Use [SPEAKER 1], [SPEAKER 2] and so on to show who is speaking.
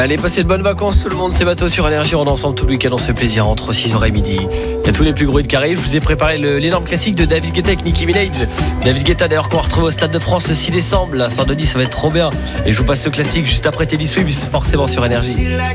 [SPEAKER 1] Allez, passez de bonnes vacances tout le monde, c'est bateau sur Énergie, on est ensemble tout le week-end, on se fait plaisir entre 6h et midi. Il y a tous les plus gros hits qui arrivent, je vous ai préparé l'énorme classique de David Guetta avec Nicki Minaj. David Guetta d'ailleurs qu'on va retrouver au Stade de France le 6 décembre, à Saint-Denis, ça va être trop bien. Et je vous passe ce classique juste après Teddy Swims, forcément sur Énergie.